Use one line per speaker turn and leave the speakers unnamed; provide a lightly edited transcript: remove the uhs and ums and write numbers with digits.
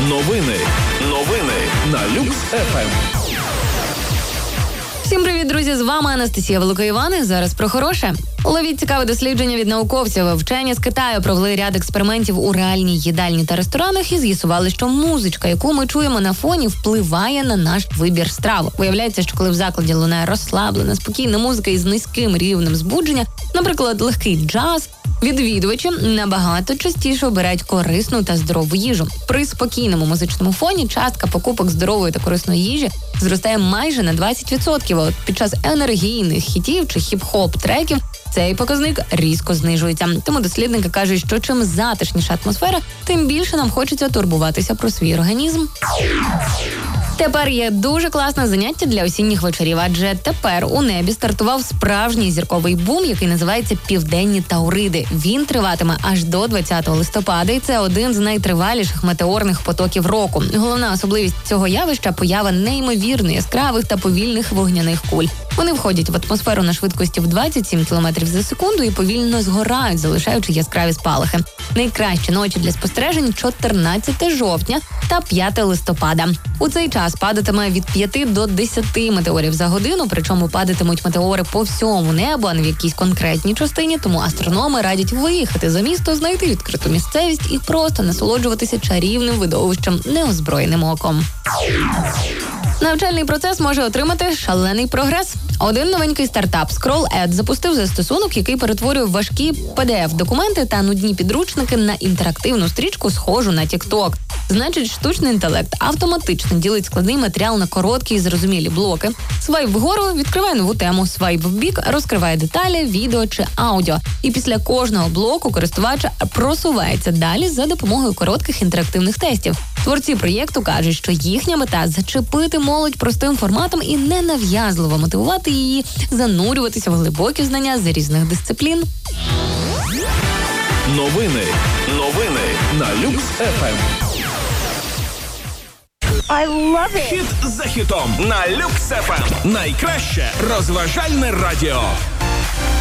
Новини на Люкс ФМ.
Всім привіт, друзі! З вами Анастасія Великоїван. Зараз про хороше. Ловіть цікаве дослідження від науковців. Вчені з Китаю провели ряд експериментів у реальній їдальні та ресторанах і з'ясували, що музичка, яку ми чуємо на фоні, впливає на наш вибір страв. Виявляється, що коли в закладі лунає розслаблена, спокійна музика із низьким рівнем збудження, наприклад, легкий джаз, відвідувачі набагато частіше обирають корисну та здорову їжу. При спокійному музичному фоні частка покупок здорової та корисної їжі зростає майже на 20%, а от під час енергійних хітів чи хіп-хоп треків цей показник різко знижується. Тому дослідники кажуть, що чим затишніша атмосфера, тим більше нам хочеться турбуватися про свій організм. Тепер є дуже класне заняття для осінніх вечорів, адже тепер у небі стартував справжній зірковий бум, який називається «Південні Тауриди». Він триватиме аж до 20 листопада, і це один з найтриваліших метеорних потоків року. Головна особливість цього явища – поява неймовірно яскравих та повільних вогняних куль. Вони входять в атмосферу на швидкості в 27 км за секунду і повільно згорають, залишаючи яскраві спалахи. Найкращі ночі для спостережень – 14 жовтня та 5 листопада. У цей час падатиме від 5 до 10 метеорів за годину, причому падатимуть метеори по всьому небу, а не в якійсь конкретній частині, тому астрономи радять виїхати за місто, знайти відкриту місцевість і просто насолоджуватися чарівним видовищем неозброєним оком. Навчальний процес може отримати шалений прогрес. Один новенький стартап ScrollEd запустив застосунок, який перетворює важкі PDF-документи та нудні підручники на інтерактивну стрічку, схожу на TikTok. Значить, штучний інтелект автоматично ділить складний матеріал на короткі і зрозумілі блоки. Свайп вгору відкриває нову тему, свайп вбік розкриває деталі, відео чи аудіо. І після кожного блоку користувач просувається далі за допомогою коротких інтерактивних тестів. Творці проєкту кажуть, що їхня мета – зачепити молодь простим форматом і ненав'язливо мотивувати її занурюватися в глибокі знання з різних дисциплін.
Новини на Люкс ФМ.
I love it.
Хіт за хітом на Люкс ФМ. Найкраще розважальне радіо.